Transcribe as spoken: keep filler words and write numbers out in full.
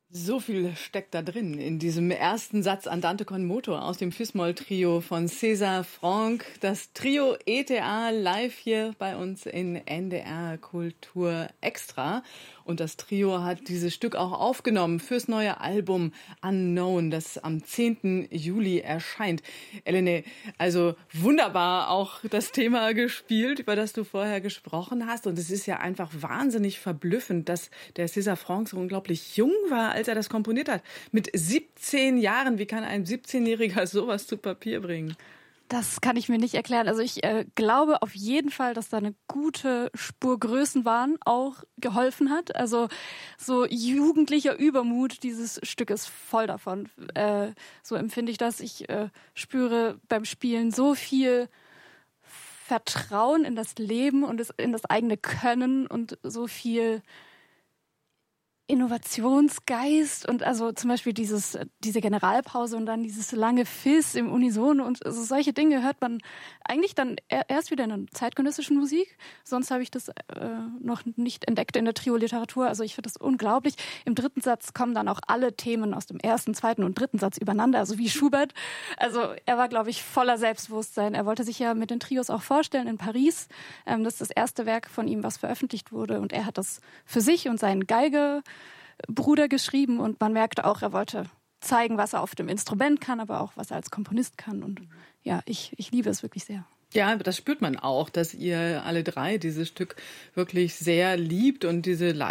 So viel steckt da drin in diesem ersten Satz Andante con moto aus dem Fis-Moll-Trio von César Franck. Das Trio E T A live hier bei uns in N D R Kultur Extra. Und das Trio hat dieses Stück auch aufgenommen fürs neue Album Unknown, das am zehnten Juli erscheint. Elene, also wunderbar auch das Thema gespielt, über das du vorher gesprochen hast. Und es ist ja einfach wahnsinnig verblüffend, dass der César Franck so unglaublich jung war, als er das komponiert hat. Mit siebzehn Jahren, wie kann ein siebzehnjähriger sowas zu Papier bringen? Das kann ich mir nicht erklären. Also ich äh, glaube auf jeden Fall, dass da eine gute Spur Größenwahn auch geholfen hat. Also so jugendlicher Übermut dieses Stück ist voll davon. Äh, so empfinde ich das. Ich äh, spüre beim Spielen so viel Vertrauen in das Leben und das, in das eigene Können und so viel Innovationsgeist und also zum Beispiel dieses, diese Generalpause und dann dieses lange Fizz im Unisono und also solche Dinge hört man eigentlich dann erst wieder in der zeitgenössischen Musik. Sonst habe ich das äh, noch nicht entdeckt in der Trio-Literatur. Also ich finde das unglaublich. Im dritten Satz kommen dann auch alle Themen aus dem ersten, zweiten und dritten Satz übereinander, also wie Schubert. Also er war, glaube ich, voller Selbstbewusstsein. Er wollte sich ja mit den Trios auch vorstellen in Paris. Ähm, das ist das erste Werk von ihm, was veröffentlicht wurde und er hat das für sich und seinen Geige Bruder geschrieben und man merkte auch, er wollte zeigen, was er auf dem Instrument kann, aber auch, was er als Komponist kann. Und ja, ich, ich liebe es wirklich sehr. Ja, das spürt man auch, dass ihr alle drei dieses Stück wirklich sehr liebt und diese